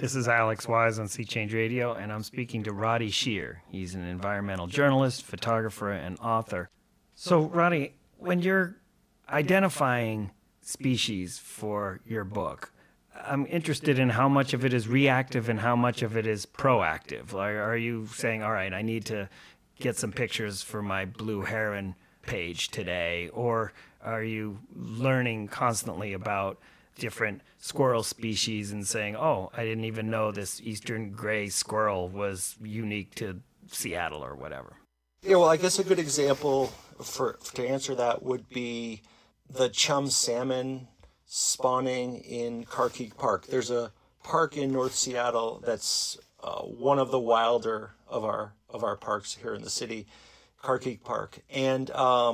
This is Alex Wise on Sea Change Radio, and I'm speaking to Roddy Shear. He's an environmental journalist, photographer, and author. So, Roddy, when you're identifying species for your book, I'm interested in how much of it is reactive and how much of it is proactive. Like, are you saying, all right, I need to get some pictures for my blue heron page today, or are you learning constantly about different squirrel species and saying, oh, I didn't even know this eastern gray squirrel was unique to Seattle or whatever? Yeah, well, I guess a good example to answer that would be the chum salmon spawning in Carkeek Park. There's a park in North Seattle that's one of the wilder of our parks here in the city, Carkeek Park. And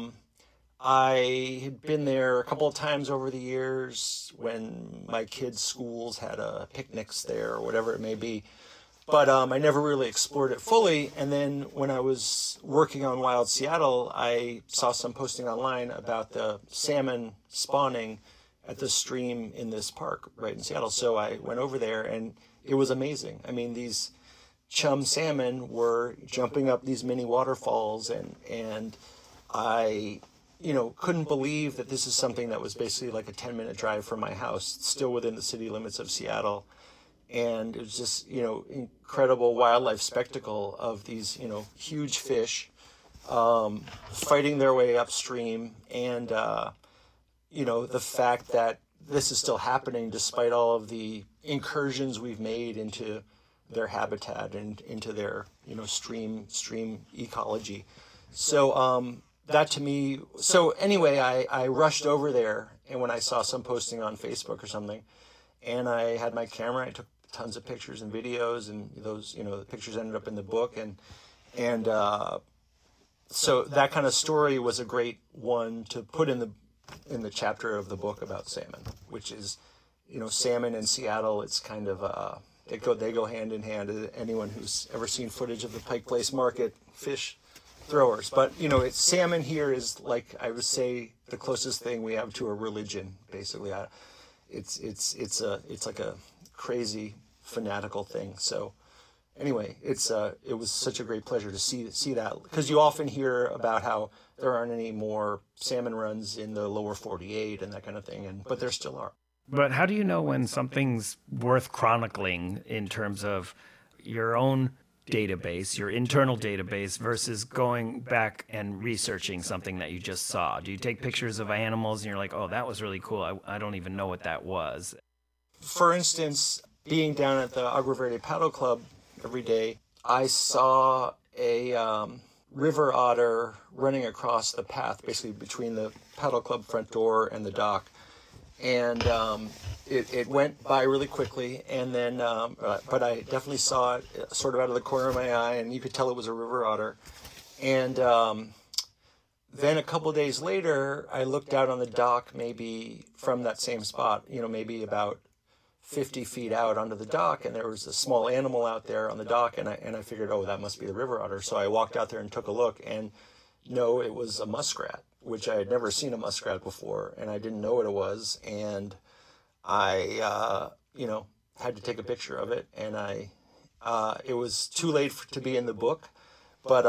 I had been there a couple of times over the years when my kids' schools had picnics there or whatever it may be. But I never really explored it fully. And then when I was working on Wild Seattle, I saw some posting online about the salmon spawning at the stream in this park right in Seattle. So I went over there and it was amazing. I mean, these chum salmon were jumping up these mini waterfalls and I couldn't believe that this is something that was basically like a 10-minute drive from my house, still within the city limits of Seattle. And it was just, incredible wildlife spectacle of these, huge fish fighting their way upstream. And, the fact that this is still happening despite all of the incursions we've made into their habitat and into their, stream ecology. So, that to me, so anyway, I rushed over there, and when I saw some posting on Facebook or something, and I had my camera, I took tons of pictures and videos, and those, the pictures ended up in the book, and so that kind of story was a great one to put in the chapter of the book about salmon, which is, salmon in Seattle. It's kind of they go hand in hand. Anyone who's ever seen footage of the Pike Place Market fish throwers, but it's salmon here is like, I would say, the closest thing we have to a religion, basically. It's like a crazy fanatical thing. So anyway, it was such a great pleasure to see that, because you often hear about how there aren't any more salmon runs in the lower 48 and that kind of thing, but there still are. But how do you know when something's worth chronicling in terms of your own database, your internal database, versus going back and researching something that you just saw? Do you take pictures of animals and you're like, oh, that was really cool, I don't even know what that was? For instance, being down at the Agua Verde Paddle Club every day, I saw a river otter running across the path, basically between the paddle club front door and the dock. And it went by really quickly, and then, but I definitely saw it sort of out of the corner of my eye, and you could tell it was a river otter. And then a couple of days later, I looked out on the dock, maybe from that same spot, maybe about 50 feet out onto the dock, and there was a small animal out there on the dock, and I figured, oh, that must be the river otter. So I walked out there and took a look, and no, it was a muskrat, which I had never seen a muskrat before, and I didn't know what it was, and I, had to take a picture of it, and it was too late to be in the book, but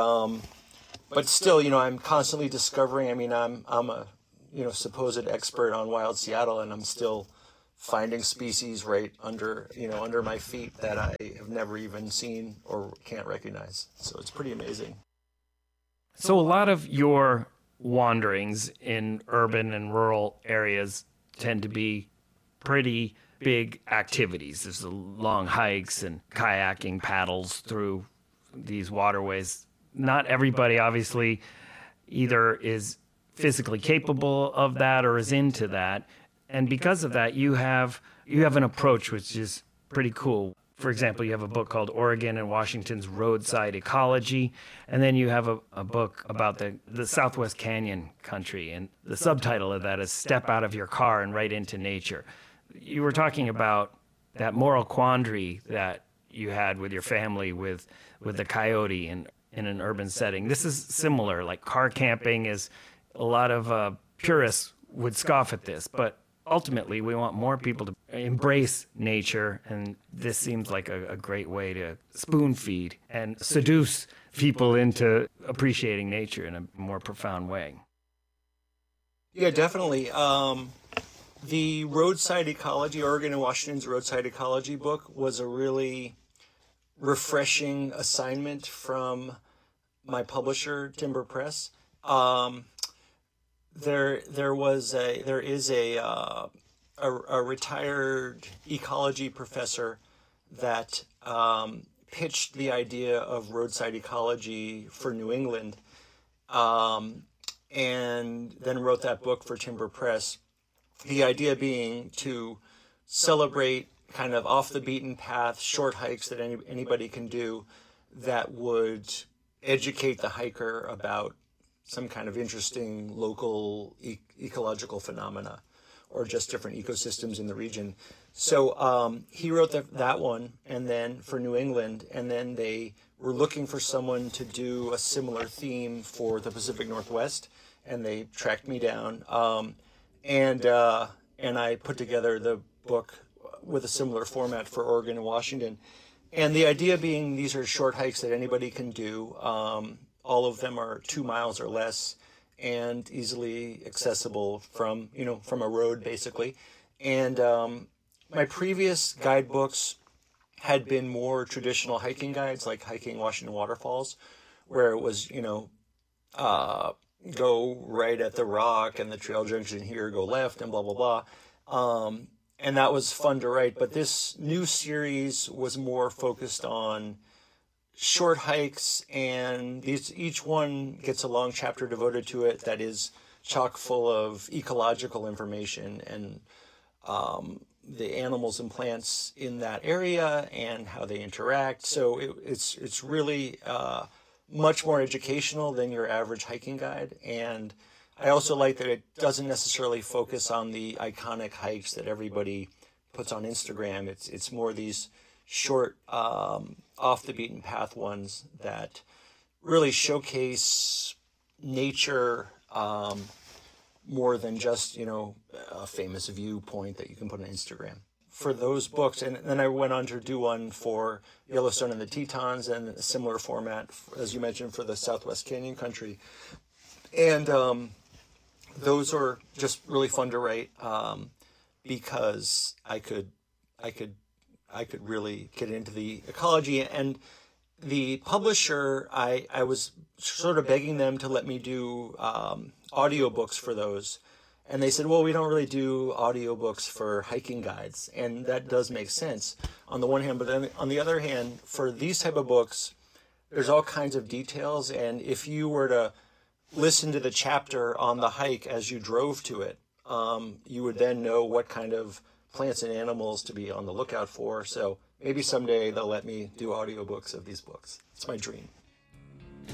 still, I'm constantly discovering. I mean, I'm a, supposed expert on Wild Seattle, and I'm still finding species right under my feet that I have never even seen or can't recognize. So it's pretty amazing. So a lot of your wanderings in urban and rural areas tend to be pretty big activities. There's the long hikes and kayaking paddles through these waterways. Not everybody, obviously, either is physically capable of that or is into that. And because of that, you have an approach which is pretty cool. For example, you have a book called Oregon and Washington's Roadside Ecology, and then you have a book about the Southwest Canyon country, and the subtitle of that is Step Out of Your Car and Right into Nature. You were talking about that moral quandary that you had with your family with the coyote in an urban setting. This is similar. Like, car camping is, a lot of purists would scoff at this, but ultimately, we want more people to embrace nature, and this seems like a great way to spoon feed and seduce people into appreciating nature in a more profound way. Yeah, definitely. The Roadside Ecology, Oregon and Washington's Roadside Ecology book, was a really refreshing assignment from my publisher, Timber Press. There is a retired ecology professor that pitched the idea of roadside ecology for New England, and then wrote that book for Timber Press. The idea being to celebrate kind of off the beaten path, short hikes that anybody can do that would educate the hiker about some kind of interesting local ecological phenomena or just different ecosystems in the region. So he wrote that one, and then for New England, and then they were looking for someone to do a similar theme for the Pacific Northwest, and they tracked me down. And I put together the book with a similar format for Oregon and Washington. And the idea being these are short hikes that anybody can do. All of them are 2 miles or less and easily accessible from a road, basically. And my previous guidebooks had been more traditional hiking guides, like Hiking Washington Waterfalls, where it was, go right at the rock and the trail junction here, go left and blah, blah, blah. And that was fun to write. But this new series was more focused on short hikes, and each one gets a long chapter devoted to it that is chock full of ecological information and the animals and plants in that area and how they interact. So it's really much more educational than your average hiking guide. And I also like that it doesn't necessarily focus on the iconic hikes that everybody puts on Instagram. It's more these short, off the beaten path ones that really showcase nature more than just, a famous viewpoint that you can put on Instagram. For those books, and then I went on to do one for Yellowstone and the Tetons, and a similar format, as you mentioned, for the Southwest Canyon Country. And those are just really fun to write because I could really get into the ecology. And the publisher, I was sort of begging them to let me do audiobooks for those. And they said, well, we don't really do audiobooks for hiking guides. And that does make sense on the one hand. But then on the other hand, for these type of books, there's all kinds of details. And if you were to listen to the chapter on the hike as you drove to it, you would then know what kind of plants and animals to be on the lookout for. So maybe someday they'll let me do audiobooks of these books. It's my dream.